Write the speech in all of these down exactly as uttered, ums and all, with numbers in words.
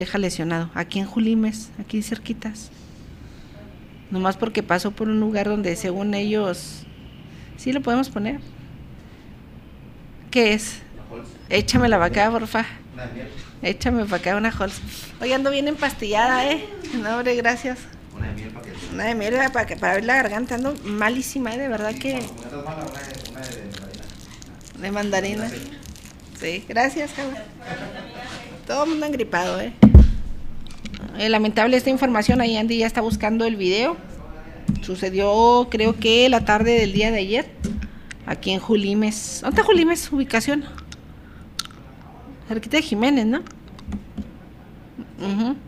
Deja lesionado, aquí en Julimes, aquí cerquitas. Nomás porque pasó por un lugar donde según ellos, sí lo podemos poner. ¿Qué es? Échamela para acá, porfa. Échame para acá una Halls. Hoy ando bien empastillada, eh. No, hombre, gracias. Una de miel para que... Una de miel para, que, para abrir la garganta, ando malísima, eh, de verdad que... Una de, de mandarina. Sí, gracias, Java. Todo el mundo engripado, eh. Eh, lamentable esta información, ahí Andy ya está buscando el video. Sucedió creo que la tarde del día de ayer, aquí en Julimes. ¿Dónde está Julimes? Ubicación. Cerquita de Jiménez, ¿no? Uh-huh.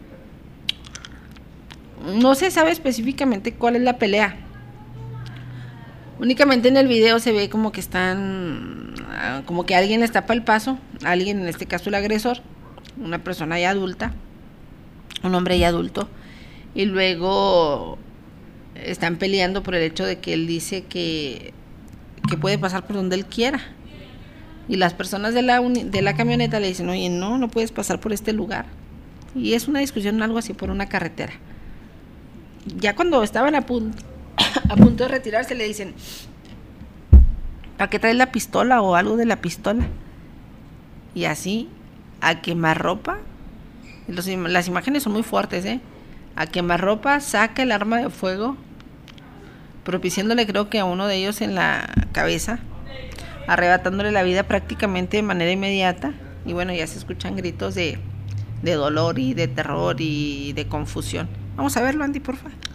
No se sabe específicamente cuál es la pelea. Únicamente en el video se ve como que están, como que alguien les tapa el paso, alguien, en este caso el agresor, una persona ya adulta, un hombre ya adulto, y luego están peleando por el hecho de que él dice que, que puede pasar por donde él quiera, y las personas de la, uni, de la camioneta le dicen, oye, no, no puedes pasar por este lugar, y es una discusión algo así por una carretera. Ya cuando estaban a punto a punto de retirarse le dicen, ¿para qué traes la pistola o algo de la pistola? Y así, a quemarropa, los, las imágenes son muy fuertes, ¿eh? A quemarropa saca el arma de fuego, propiciándole creo que a uno de ellos en la cabeza, arrebatándole la vida prácticamente de manera inmediata. Y bueno, ya se escuchan gritos de, de dolor y de terror y de confusión. Vamos a verlo, Andy, por favor.